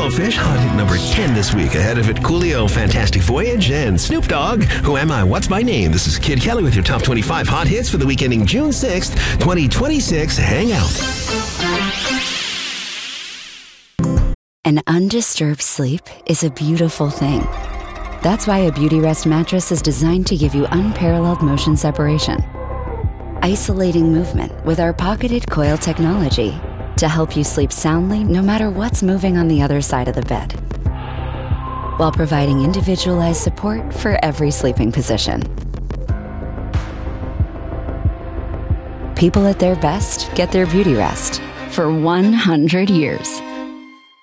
Buffalo Fish, hot hit number 10 this week. Ahead of it, Coolio, Fantastic Voyage, and Snoop Dogg, Who Am I? What's My Name? This is Kid Kelly with your top 25 hot hits for the week ending June 6th, 2026. Hang out. An undisturbed sleep is a beautiful thing. That's why a Beautyrest mattress is designed to give you unparalleled motion separation, isolating movement with our pocketed coil technology to help you sleep soundly no matter what's moving on the other side of the bed, while providing individualized support for every sleeping position. People at their best get their Beautyrest for 100 years.